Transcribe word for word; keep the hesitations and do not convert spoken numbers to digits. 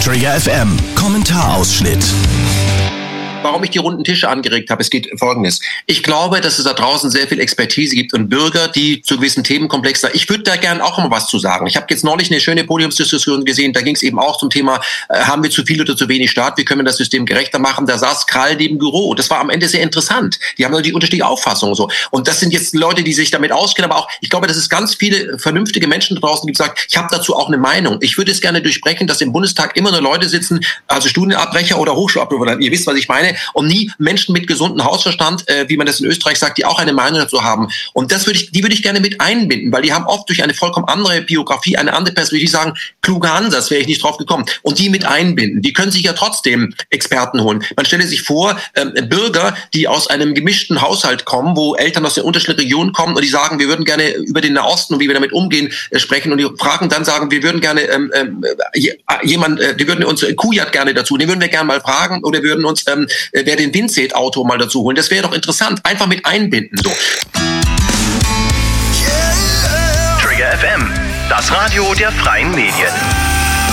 Trigger F M, Kommentarausschnitt. Warum ich die runden Tische angeregt habe, es geht Folgendes. Ich glaube, dass es da draußen sehr viel Expertise gibt und Bürger, die zu gewissen Themenkomplexen, ich würde da gerne auch mal was zu sagen. Ich habe jetzt neulich eine schöne Podiumsdiskussion gesehen, da ging es eben auch zum Thema, äh, haben wir zu viel oder zu wenig Staat, wie können wir das System gerechter machen? Da saß Krall neben Büro. Das war am Ende sehr interessant. Die haben nur die unterschiedliche Auffassung so. Und das sind jetzt Leute, die sich damit auskennen, aber auch, ich glaube, dass es ganz viele vernünftige Menschen da draußen gibt, die sagen, ich habe dazu auch eine Meinung. Ich würde es gerne durchbrechen, dass im Bundestag immer nur Leute sitzen, also Studienabbrecher oder Hochschulabbrecher, ihr wisst, was ich meine, und nie Menschen mit gesundem Hausverstand, äh, wie man das in Österreich sagt, die auch eine Meinung dazu haben. Und das würde ich, die würde ich gerne mit einbinden, weil die haben oft durch eine vollkommen andere Biografie, eine andere Perspektive, sagen, kluger Ansatz, wäre ich nicht drauf gekommen. Und die mit einbinden. Die können sich ja trotzdem Experten holen. Man stelle sich vor, ähm, Bürger, die aus einem gemischten Haushalt kommen, wo Eltern aus den unterschiedlichen Regionen kommen und die sagen, wir würden gerne über den Nahosten und wie wir damit umgehen äh, sprechen und die Fragen dann sagen, wir würden gerne ähm, äh, jemand, äh, die würden uns Kujat gerne dazu, den würden wir gerne mal fragen oder würden uns, ähm, wer den Windseed-Auto mal dazu holen. Das wäre doch interessant. Einfach mit einbinden. So. Trigger F M, das Radio der freien Medien.